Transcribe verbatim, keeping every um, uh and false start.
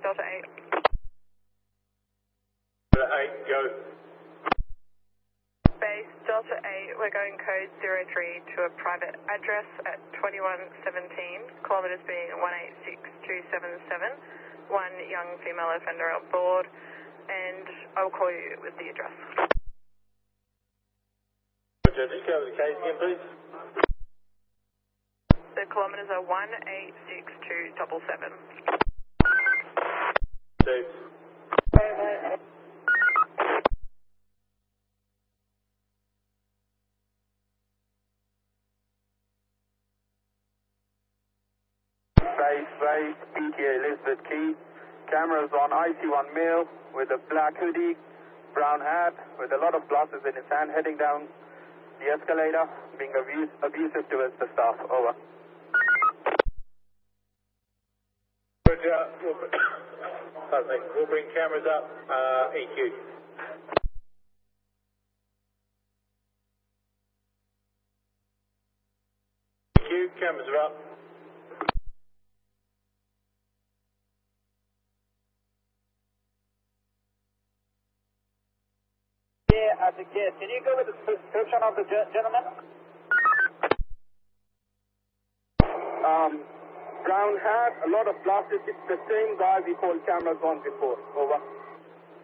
Delta eight. Delta eight, go. Base Delta eight, we're going code zero three to a private address at twenty-one seventeen, kilometres being one eight six two seven seven. One young female offender on board, and I'll call you with the address. Roger, just go with the case again, please. The kilometres are one eight six two seven seven. Dave. Base, base, P T A Elizabeth Key. Cameras on I C one male with a black hoodie, brown hat, with a lot of glasses in his hand, heading down the escalator, being abuse, abusive towards the staff. Over. Roger, we'll, pardon me, we'll bring cameras up, uh, E Q. E Q, cameras are up. At the gate, can you go with the description of the gentleman? Um, brown hat, a lot of glasses. It's the same guy we called cameras on before. Over.